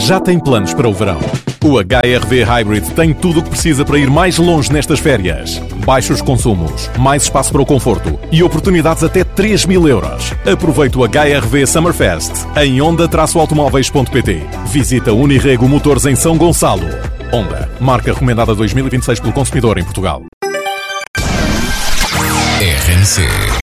já tem planos para o verão. O HR-V Hybrid tem tudo o que precisa para ir mais longe nestas férias. Baixos consumos, mais espaço para o conforto e oportunidades até 3.000 euros. Aproveite o HR-V Summerfest em Honda-automóveis.pt. Visita Unirrego Motores em São Gonçalo. Honda, marca recomendada 2026 pelo consumidor em Portugal. RMC.